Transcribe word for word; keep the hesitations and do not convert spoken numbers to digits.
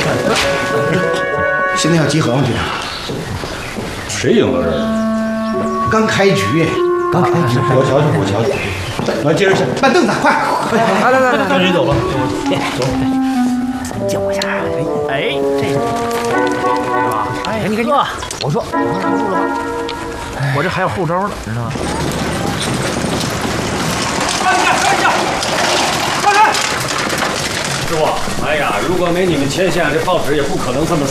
现在要集合吗，局长？ 谁赢了这儿？ 刚开局， 刚开局， 我瞧瞧，我瞧瞧。来，接着下。 搬凳子，快快！ 来来来来， 跟谁走了？走。 叫我一下。哎，这是吧？哎，你看哥，我说我能入了吗？我这还有后招呢，知道吗？ 放下，放下，放开！师傅，哎呀，如果没你们牵线，这报纸也不可能这么。